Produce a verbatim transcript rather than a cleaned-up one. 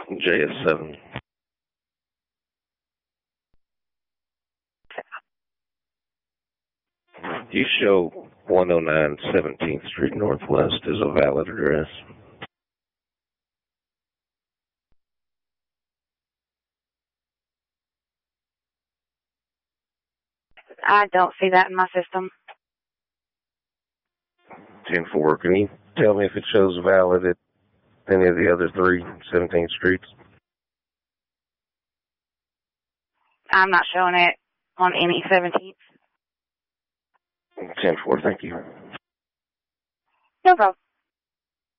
J S seven. You show one oh nine seventeenth Street Northwest as a valid address. I don't see that in my system. ten four, can you tell me if it shows valid at any of the other three seventeenth Streets? I'm not showing it on any seventeenth. ten four, thank you. No problem.